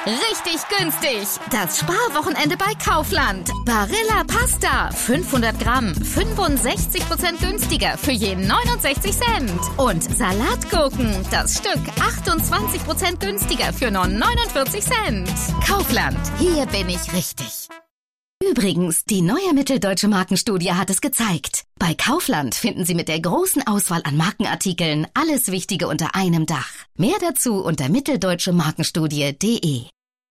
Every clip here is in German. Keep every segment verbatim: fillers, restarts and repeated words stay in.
Richtig günstig. Das Sparwochenende bei Kaufland. Barilla Pasta. fünfhundert Gramm. fünfundsechzig Prozent günstiger für je neunundsechzig Cent. Und Salatgurken. Das Stück achtundzwanzig Prozent günstiger für nur neunundvierzig Cent. Kaufland. Hier bin ich richtig. Übrigens, die neue Mitteldeutsche Markenstudie hat es gezeigt. Bei Kaufland finden Sie mit der großen Auswahl an Markenartikeln alles Wichtige unter einem Dach. Mehr dazu unter mitteldeutsche markenstudie punkt de.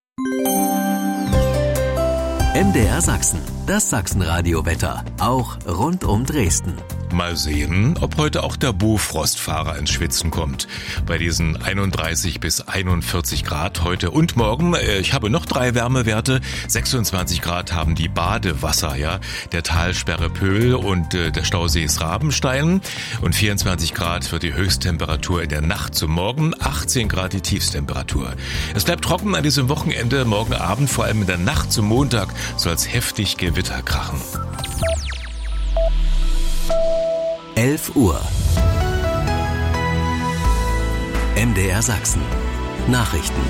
M D R Sachsen, das Sachsenradio-Wetter, auch rund um Dresden. Mal sehen, ob heute auch der Bofrostfahrer ins Schwitzen kommt. Bei diesen einunddreißig bis einundvierzig Grad heute und morgen. Ich habe noch drei Wärmewerte. sechsundzwanzig Grad haben die Badewasser, ja, der Talsperre Pöhl und äh, der Stausees Rabenstein. Und vierundzwanzig Grad wird die Höchsttemperatur in der Nacht zum Morgen. achtzehn Grad die Tiefstemperatur. Es bleibt trocken an diesem Wochenende. Morgen Abend, vor allem in der Nacht zum Montag, soll es heftig Gewitter krachen. elf Uhr. M D R Sachsen. Nachrichten.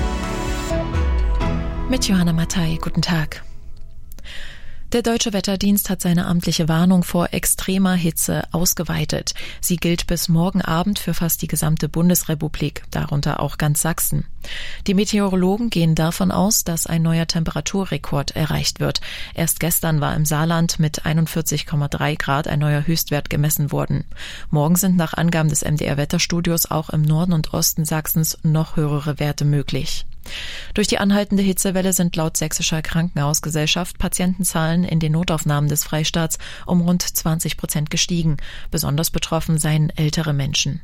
Mit Johanna Mattei, guten Tag. Der Deutsche Wetterdienst hat seine amtliche Warnung vor extremer Hitze ausgeweitet. Sie gilt bis morgen Abend für fast die gesamte Bundesrepublik, darunter auch ganz Sachsen. Die Meteorologen gehen davon aus, dass ein neuer Temperaturrekord erreicht wird. Erst gestern war im Saarland mit einundvierzig Komma drei Grad ein neuer Höchstwert gemessen worden. Morgen sind nach Angaben des M D R-Wetterstudios auch im Norden und Osten Sachsens noch höhere Werte möglich. Durch die anhaltende Hitzewelle sind laut Sächsischer Krankenhausgesellschaft Patientenzahlen in den Notaufnahmen des Freistaats um rund zwanzig Prozent gestiegen. Besonders betroffen seien ältere Menschen.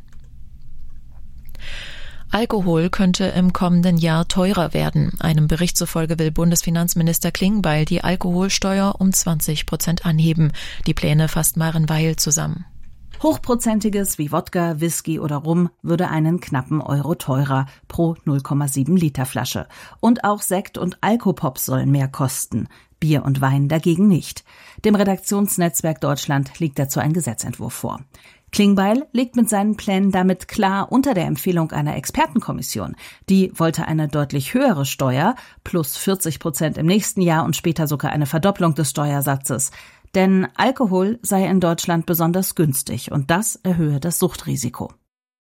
Alkohol könnte im kommenden Jahr teurer werden. Einem Bericht zufolge will Bundesfinanzminister Klingbeil die Alkoholsteuer um zwanzig Prozent anheben. Die Pläne fasst Maren Weil zusammen. Hochprozentiges wie Wodka, Whisky oder Rum würde einen knappen Euro teurer pro null Komma sieben Liter Flasche. Und auch Sekt und Alkopops sollen mehr kosten. Bier und Wein dagegen nicht. Dem Redaktionsnetzwerk Deutschland liegt dazu ein Gesetzentwurf vor. Klingbeil liegt mit seinen Plänen damit klar unter der Empfehlung einer Expertenkommission. Die wollte eine deutlich höhere Steuer, plus vierzig Prozent im nächsten Jahr und später sogar eine Verdopplung des Steuersatzes. Denn Alkohol sei in Deutschland besonders günstig und das erhöhe das Suchtrisiko.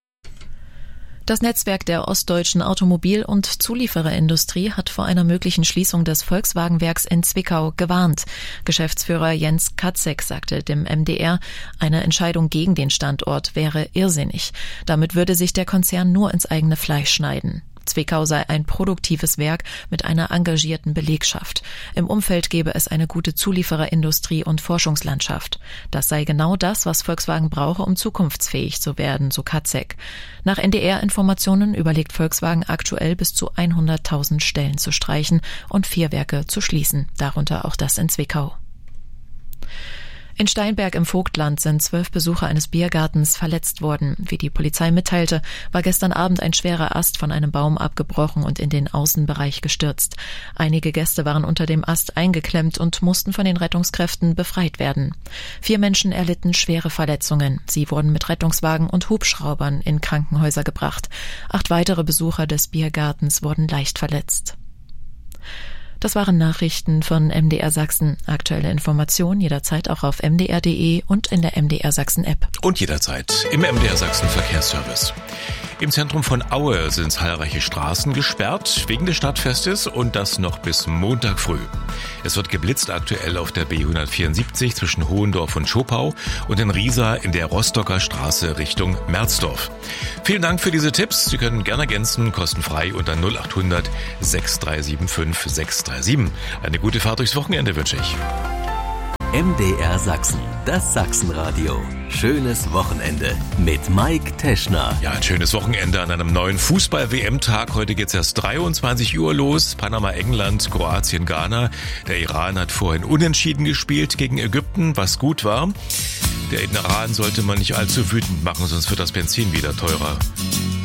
Das Netzwerk der ostdeutschen Automobil- und Zuliefererindustrie hat vor einer möglichen Schließung des Volkswagenwerks in Zwickau gewarnt. Geschäftsführer Jens Katzek sagte dem M D R, eine Entscheidung gegen den Standort wäre irrsinnig. Damit würde sich der Konzern nur ins eigene Fleisch schneiden. Zwickau sei ein produktives Werk mit einer engagierten Belegschaft. Im Umfeld gebe es eine gute Zuliefererindustrie und Forschungslandschaft. Das sei genau das, was Volkswagen brauche, um zukunftsfähig zu werden, so Katzek. Nach N D R-Informationen überlegt Volkswagen aktuell bis zu hunderttausend Stellen zu streichen und vier Werke zu schließen, darunter auch das in Zwickau. In Steinberg im Vogtland sind zwölf Besucher eines Biergartens verletzt worden. Wie die Polizei mitteilte, war gestern Abend ein schwerer Ast von einem Baum abgebrochen und in den Außenbereich gestürzt. Einige Gäste waren unter dem Ast eingeklemmt und mussten von den Rettungskräften befreit werden. Vier Menschen erlitten schwere Verletzungen. Sie wurden mit Rettungswagen und Hubschraubern in Krankenhäuser gebracht. Acht weitere Besucher des Biergartens wurden leicht verletzt. Das waren Nachrichten von M D R Sachsen. Aktuelle Informationen jederzeit auch auf m d r punkt de und in der M D R Sachsen App. Und jederzeit im M D R Sachsen Verkehrsservice. Im Zentrum von Aue sind zahlreiche Straßen gesperrt wegen des Stadtfestes und das noch bis Montag früh. Es wird geblitzt aktuell auf der B hundertvierundsiebzig zwischen Hohendorf und Schopau und in Riesa in der Rostocker Straße Richtung Merzdorf. Vielen Dank für diese Tipps. Sie können gerne ergänzen, kostenfrei unter null achthundert sechs drei sieben fünf sechs drei sieben. Eine gute Fahrt durchs Wochenende wünsche ich. M D R Sachsen, das Sachsenradio. Schönes Wochenende mit Mike Teschner. Ja, ein schönes Wochenende an einem neuen Fußball-W M-Tag. Heute geht's erst dreiundzwanzig Uhr los. Panama, England, Kroatien, Ghana. Der Iran hat vorhin unentschieden gespielt gegen Ägypten, was gut war. Der Iran sollte man nicht allzu wütend machen, sonst wird das Benzin wieder teurer.